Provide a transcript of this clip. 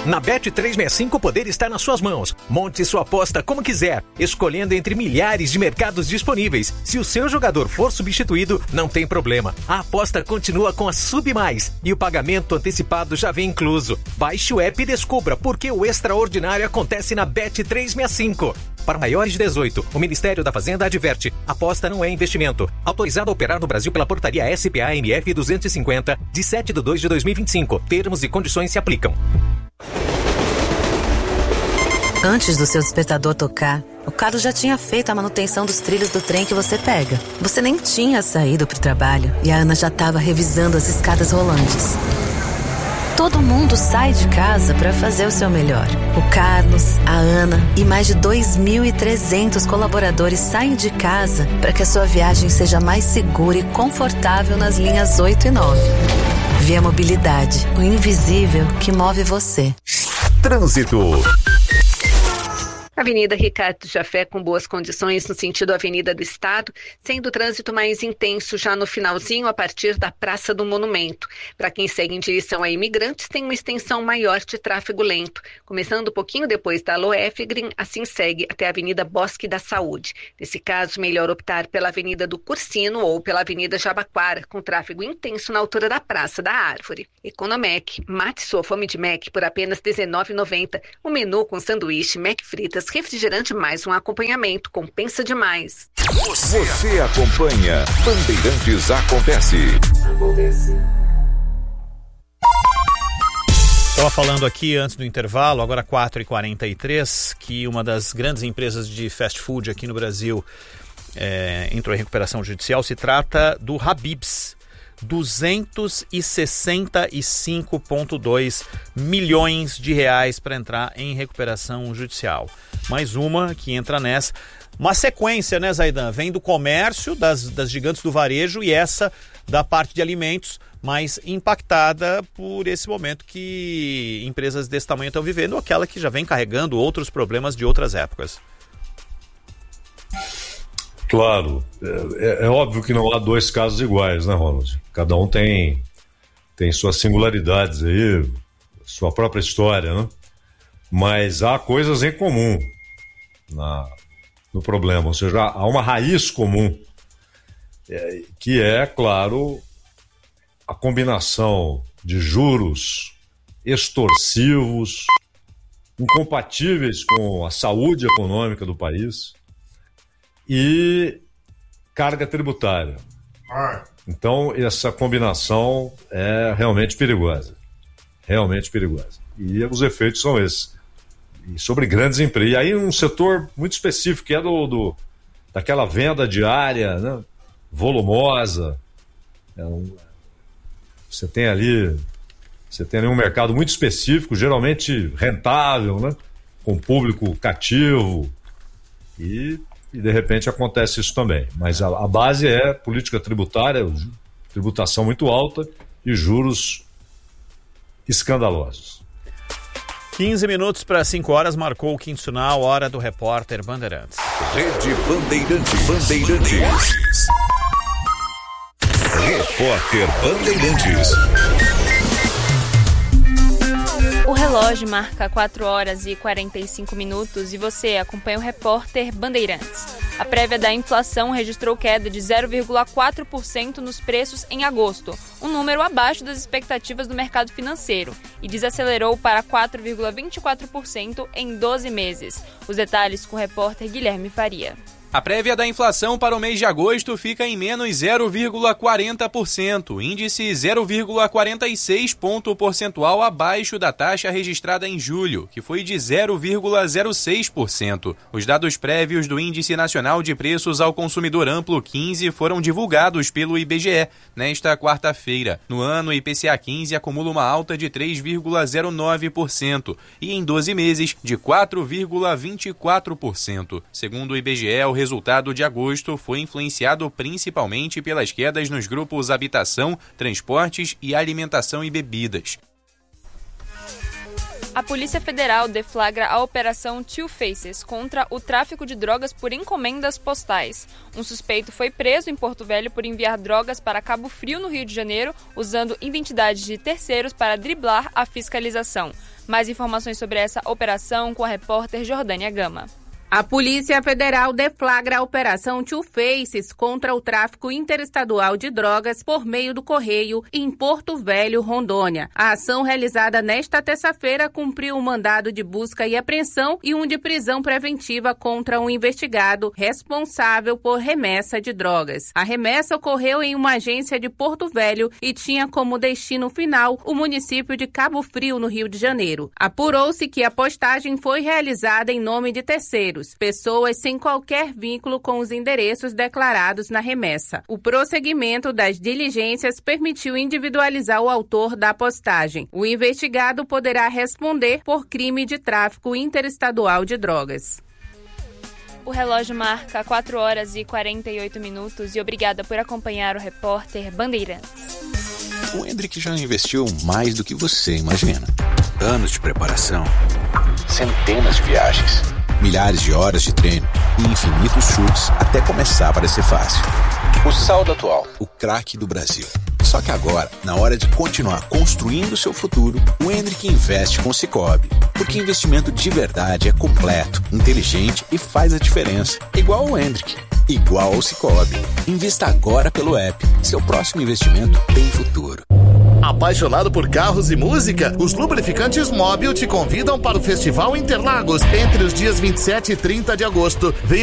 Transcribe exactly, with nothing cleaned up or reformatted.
Na Bet trezentos e sessenta e cinco o poder está nas suas mãos. Monte sua aposta como quiser, escolhendo entre milhares de mercados disponíveis. Se o seu jogador for substituído, não tem problema. A aposta continua com a Sub Mais e o pagamento antecipado já vem incluso. Baixe o app e descubra por que o extraordinário acontece na Bet trezentos e sessenta e cinco. Para maiores de dezoito, o Ministério da Fazenda adverte: aposta não é investimento. Autorizado a operar no Brasil pela portaria S P A M F duzentos e cinquenta, de sete de dois de dois mil e vinte e cinco. Termos e condições se aplicam. Antes do seu despertador tocar, o Carlos já tinha feito a manutenção dos trilhos do trem que você pega. Você nem tinha saído para o trabalho e a Ana já estava revisando as escadas rolantes. Todo mundo sai de casa para fazer o seu melhor. O Carlos, a Ana e mais de dois mil e trezentos colaboradores saem de casa para que a sua viagem seja mais segura e confortável nas linhas oito e nove. Via Mobilidade, o invisível que move você. Trânsito. Avenida Ricardo Jafé com boas condições no sentido Avenida do Estado, sendo o trânsito mais intenso já no finalzinho a partir da Praça do Monumento. Para quem segue em direção a Imigrantes, tem uma extensão maior de tráfego lento. Começando um pouquinho depois da Loefgrin, assim segue até a Avenida Bosque da Saúde. Nesse caso, melhor optar pela Avenida do Cursino ou pela Avenida Jabaquara, com tráfego intenso na altura da Praça da Árvore. Economec, mate sua fome de Mac por apenas dezenove reais e noventa centavos. O menu com sanduíche, Mac fritas, refrigerante mais um acompanhamento, compensa demais. Você, Você acompanha Bandeirantes Acontece. Acontece. Estava falando aqui antes do intervalo, agora quatro e quarenta e três, que uma das grandes empresas de fast food aqui no Brasil é, entrou em recuperação judicial. Se trata do Habib's. duzentos e sessenta e cinco vírgula dois milhões de reais para entrar em recuperação judicial. Mais uma que entra nessa. Uma sequência, né, Zaidan? Vem do comércio, das, das gigantes do varejo, e essa da parte de alimentos, mais impactada por esse momento que empresas desse tamanho estão vivendo, ou aquela que já vem carregando outros problemas de outras épocas. Claro, é, é óbvio que não há dois casos iguais, né, Ronald? Cada um tem, tem suas singularidades aí, sua própria história, né? Mas há coisas em comum na, no problema, ou seja, há uma raiz comum, é, que é, claro, a combinação de juros extorsivos, incompatíveis com a saúde econômica do país, e carga tributária. Então, essa combinação é realmente perigosa. Realmente perigosa. E os efeitos são esses. E sobre grandes empresas. E aí um setor muito específico, que é do, do, daquela venda diária, né, volumosa. É um, você tem ali você tem ali um mercado muito específico, geralmente rentável, né, com público cativo. E... E, de repente, acontece isso também. Mas a, a base é política tributária, tributação muito alta e juros escandalosos. quinze minutos para cinco horas, marcou o quinto sinal, hora do repórter Bandeirantes. Rede Bandeirantes. Bandeirantes. Repórter Bandeirantes. O relógio marca quatro horas e quarenta e cinco minutos e você acompanha o repórter Bandeirantes. A prévia da inflação registrou queda de zero vírgula quatro por cento nos preços em agosto, um número abaixo das expectativas do mercado financeiro, e desacelerou para quatro vírgula vinte e quatro por cento em doze meses. Os detalhes com o repórter Guilherme Faria. A prévia da inflação para o mês de agosto fica em menos zero vírgula quarenta por cento, índice zero vírgula quarenta e seis ponto percentual abaixo da taxa registrada em julho, que foi de zero vírgula zero seis por cento. Os dados prévios do Índice Nacional de Preços ao Consumidor Amplo quinze foram divulgados pelo I B G E nesta quarta-feira. No ano, o I P C A quinze acumula uma alta de três vírgula zero nove por cento e em doze meses de quatro vírgula vinte e quatro por cento. Segundo o I B G E, o resultado de agosto foi influenciado principalmente pelas quedas nos grupos habitação, transportes e alimentação e bebidas. A Polícia Federal deflagra a Operação Two Faces contra o tráfico de drogas por encomendas postais. Um suspeito foi preso em Porto Velho por enviar drogas para Cabo Frio, no Rio de Janeiro, usando identidades de terceiros para driblar a fiscalização. Mais informações sobre essa operação com a repórter Jordânia Gama. A Polícia Federal deflagra a Operação Two Faces contra o tráfico interestadual de drogas por meio do correio em Porto Velho, Rondônia. A ação realizada nesta terça-feira cumpriu um mandado de busca e apreensão e um de prisão preventiva contra um investigado responsável por remessa de drogas. A remessa ocorreu em uma agência de Porto Velho e tinha como destino final o município de Cabo Frio, no Rio de Janeiro. Apurou-se que a postagem foi realizada em nome de terceiros, pessoas sem qualquer vínculo com os endereços declarados na remessa. O prosseguimento das diligências permitiu individualizar o autor da postagem. O investigado poderá responder por crime de tráfico interestadual de drogas. O relógio marca quatro horas e quarenta e oito minutos e obrigada por acompanhar o repórter Bandeirantes. O Hendrick já investiu mais do que você imagina. Anos de preparação, centenas de viagens, milhares de horas de treino e infinitos chutes até começar a parecer fácil. O saldo atual, o craque do Brasil. Só que agora, na hora de continuar construindo o seu futuro, o Hendrick investe com o Sicoob. Porque investimento de verdade é completo, inteligente e faz a diferença. Igual o Hendrick, igual ao Sicoob. Invista agora pelo app. Seu próximo investimento tem futuro. Apaixonado por carros e música? Os lubrificantes Móbil te convidam para o Festival Interlagos entre os dias vinte e sete e trinta de agosto. Venha